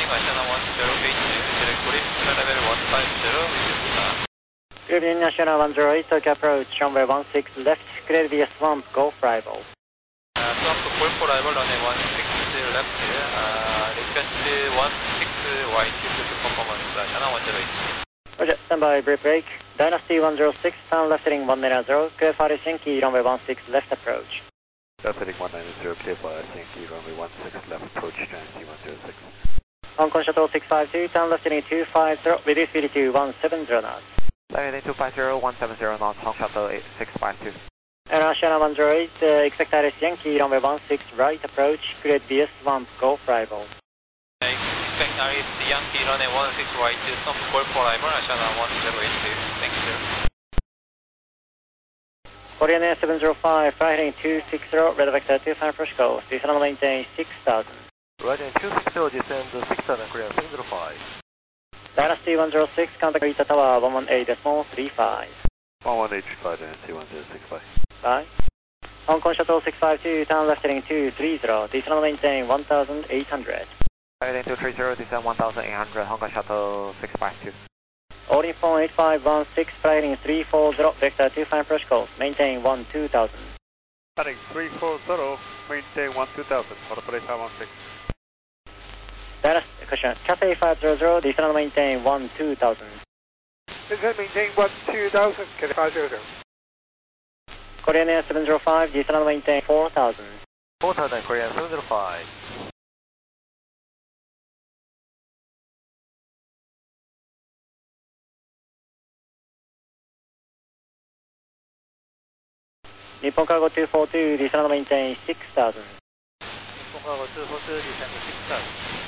National 108, direct brief, level 150, received. Good evening, National 108, Tokyo approach, runway 16 left, clear via swamp, Golf Rival. Swamp, Golf Rival, runway 16 left, request 16 white, good performance, National 108. Roger, standby, brief break. Dynasty 106, turn left heading 190, clear for Helsinki, runway 16 left approach. Left heading 190, clear for Helsinki, runway 16 left approach, Dynasty 106. Hong Kong Shuttle 652, turn left heading 250, reduce speed to 170 knots. Left heading 250, 170 knots, Hong Shuttle 652. National 108, expect Iris Yankee, runway 16 right approach, cleared via swamp, Golf Rival. Expect Iris Yankee, runway 16 right, swamp, Golf Rival, National 108, thank you. Korean Air 705, fly heading 260, red vector 25 approach course, descend maintain 6000. Right in 260, descend 6000, Korean 705. Dynasty 106, contact Rita Tower 118.35. 118.5, Dynasty 1065. Bye. Hong Kong Shuttle 652, turn left heading 230, descend maintain 1800. Left heading 230, descend 1800, Hong Kong Shuttle 652. All info 8516, fly heading 340, vector 25 approach course, maintain 12000. Heading 340, maintain 12000, auto place 16. Dynasty, question, Cathay 500, descend maintain 12000. Descend maintain 12000, Cathay 500. Korean Air 705, descend maintain 4000. 4000, Korean 705. Nippon Cargo 242, descend maintain 6000. Nippon Cargo 242, descend 6000.